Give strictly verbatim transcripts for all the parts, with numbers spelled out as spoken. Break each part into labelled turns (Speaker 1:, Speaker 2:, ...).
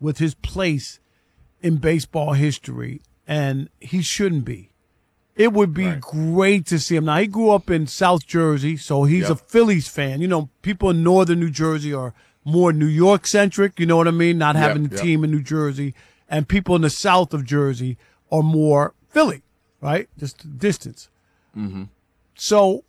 Speaker 1: with his place in baseball history, and he shouldn't be. It would be
Speaker 2: right.
Speaker 1: great to see him. Now, he grew up in South Jersey, so he's
Speaker 2: yep.
Speaker 1: a Phillies fan. You know, people in northern New Jersey are more New York-centric, you know what I mean, not having
Speaker 2: yep,
Speaker 1: the
Speaker 2: yep.
Speaker 1: team in New Jersey. And people in the south of Jersey are more Philly, right? Just distance.
Speaker 2: Mm-hmm.
Speaker 1: So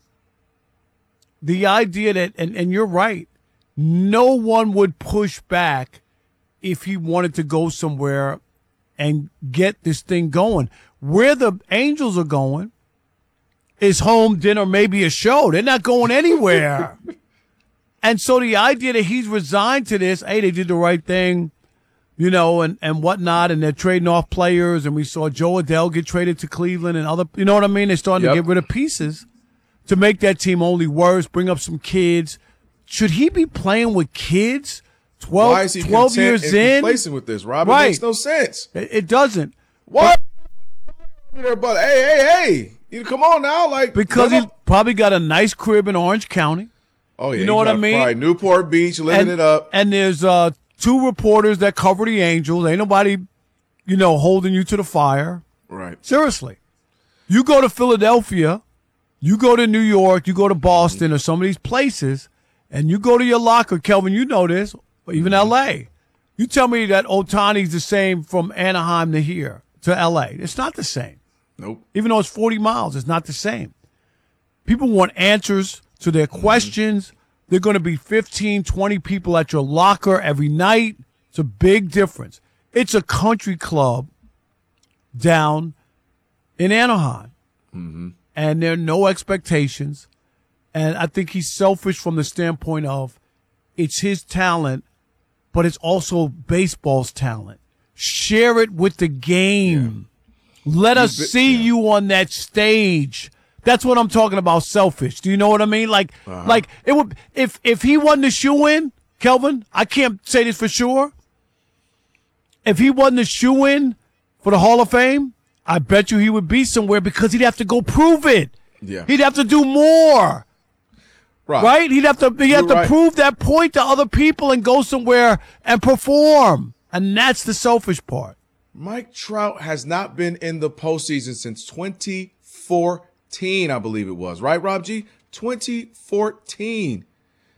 Speaker 1: the idea that, and, and you're right, no one would push back if he wanted to go somewhere and get this thing going. Where the Angels are going is home, dinner, maybe a show. They're not going anywhere. And so the idea that he's resigned to this, hey, they did the right thing, you know, and, and whatnot, and they're trading off players, and we saw Joe Adell get traded to Cleveland and other, you know what I mean? They're starting
Speaker 2: yep.
Speaker 1: to get rid of pieces to make that team only worse, bring up some kids. Should he be playing with kids twelve,
Speaker 2: Why is he
Speaker 1: twelve years
Speaker 2: and
Speaker 1: in?
Speaker 2: complacent with this, Rob? It
Speaker 1: right.
Speaker 2: makes no sense.
Speaker 1: It, it doesn't.
Speaker 2: What? But hey, hey, hey! You come on now, like
Speaker 1: because he probably got a nice crib in Orange County.
Speaker 2: Oh yeah,
Speaker 1: you know what I mean?
Speaker 2: Right, Newport Beach, living
Speaker 1: and,
Speaker 2: it up.
Speaker 1: And there's uh, two reporters that cover the Angels. Ain't nobody, you know, holding you to the fire.
Speaker 2: Right. Seriously,
Speaker 1: you go to Philadelphia, you go to New York, you go to Boston or some of these places, and you go to your locker, Kelvin. You know this, or even
Speaker 2: mm-hmm.
Speaker 1: L A. You tell me that Ohtani's the same from Anaheim to here to L A. It's not the same.
Speaker 2: Nope.
Speaker 1: Even though it's forty miles, it's not the same. People want answers to their questions. Mm-hmm. They're going to be fifteen, twenty people at your locker every night. It's a big difference. It's a country club down in Anaheim.
Speaker 2: Mm-hmm.
Speaker 1: And there are no expectations. And I think he's selfish from the standpoint of it's his talent, but it's also baseball's talent. Share it with the game. Yeah. Let us been, see yeah. you on that stage. That's what I'm talking about, selfish. Do you know what I mean? Like, uh-huh. like it would if if he wasn't the shoe-in, Kelvin, I can't say this for sure. If he wasn't the shoe-in for the Hall of Fame, I bet you he would be somewhere because he'd have to go prove it.
Speaker 2: Yeah.
Speaker 1: He'd have to do more.
Speaker 2: Right.
Speaker 1: Right? He'd have to he'd have to
Speaker 2: right.
Speaker 1: prove that point to other people and go somewhere and perform. And that's the selfish part.
Speaker 2: Mike Trout has not been in the postseason since twenty fourteen, I believe it was. Right, Rob G? twenty fourteen.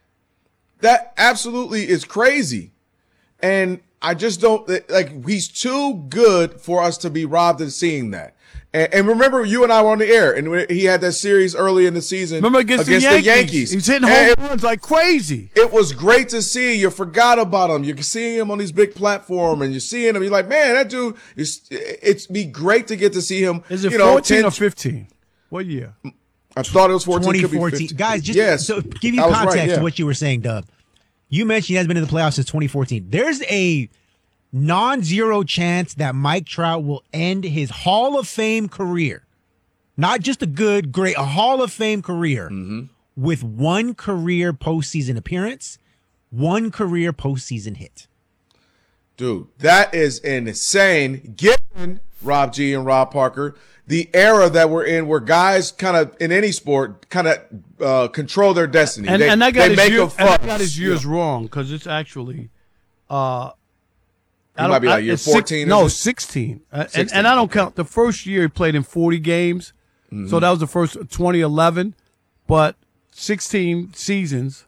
Speaker 2: That absolutely is crazy. And I just don't, like, he's too good for us to be robbed of seeing that. And, and remember, you and I were on the air, and he had that series early in the season.
Speaker 1: Remember against,
Speaker 2: against
Speaker 1: the,
Speaker 2: the
Speaker 1: Yankees.
Speaker 2: Yankees.
Speaker 1: He's hitting home runs like crazy.
Speaker 2: It was great to see. You forgot about him. You're seeing him on these big platforms, and you're seeing him. You're like, man, that dude, is, it's be great to get to see him.
Speaker 1: Is it
Speaker 2: you know,
Speaker 1: fourteen
Speaker 2: ten,
Speaker 1: or fifteen? What year?
Speaker 2: I thought it was fourteen.
Speaker 3: twenty
Speaker 2: fourteen.
Speaker 3: fourteen. Guys, just
Speaker 2: yes,
Speaker 3: so give you
Speaker 2: I was
Speaker 3: context
Speaker 2: right, yeah.
Speaker 3: to what you were saying, Dub. You mentioned he hasn't been in the playoffs since twenty fourteen. There's a non-zero chance that Mike Trout will end his Hall of Fame career. Not just a good, great, a Hall of Fame career
Speaker 2: mm-hmm.
Speaker 3: with one career postseason appearance, one career postseason hit.
Speaker 2: Dude, that is insane. Given Rob G and Rob Parker, the era that we're in where guys kind of, in any sport, kind of uh, control their destiny.
Speaker 1: And,
Speaker 2: they,
Speaker 1: and that got
Speaker 2: they
Speaker 1: his,
Speaker 2: make
Speaker 1: year,
Speaker 2: a
Speaker 1: and
Speaker 2: fuss.
Speaker 1: that got his years
Speaker 2: yeah.
Speaker 1: wrong because it's actually uh,
Speaker 2: He might be like year fourteen.
Speaker 1: Six, no, sixteen. Uh,
Speaker 2: sixteen.
Speaker 1: And, and I don't count. The first year he played in forty games. Mm-hmm. So that was the first twenty eleven. But sixteen seasons,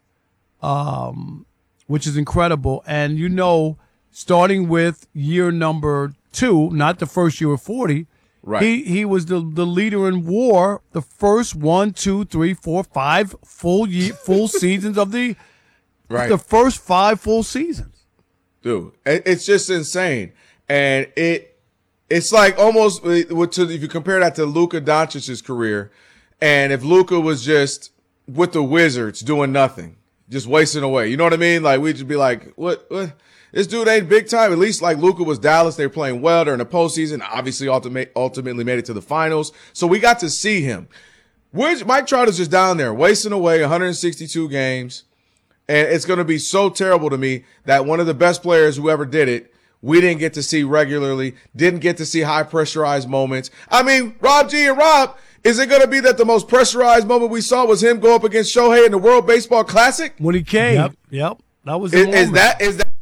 Speaker 1: um, which is incredible. And, you know, starting with year number two, not the first year of forty,
Speaker 2: right.
Speaker 1: he, he was the, the leader in WAR the first one, two, three, four, five full year, full seasons of the
Speaker 2: right.
Speaker 1: the first five full seasons.
Speaker 2: Dude, it's just insane. And it it's like almost if you compare that to Luka Doncic's career, and if Luka was just with the Wizards doing nothing, just wasting away. You know what I mean? Like we'd just be like, what what this dude ain't big time. At least like Luka was Dallas, they were playing well during the postseason, obviously ultimate, ultimately made it to the finals. So we got to see him. Where's Mike Trout is just down there wasting away one hundred sixty-two games. And it's going to be so terrible to me that one of the best players who ever did it, we didn't get to see regularly, didn't get to see high pressurized moments. I mean, Rob G and Rob, is it going to be that the most pressurized moment we saw was him go up against Shohei in the World Baseball Classic?
Speaker 1: When he came.
Speaker 3: Yep.
Speaker 1: Yep. That was the
Speaker 2: is,
Speaker 1: moment.
Speaker 2: is that is that